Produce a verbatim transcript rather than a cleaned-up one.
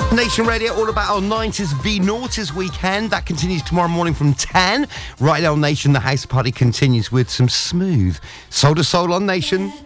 Nation Radio, all about our nineties v noughties weekend. That continues tomorrow morning from ten. Right now on Nation, the house party continues with some smooth Soul to Soul on Nation.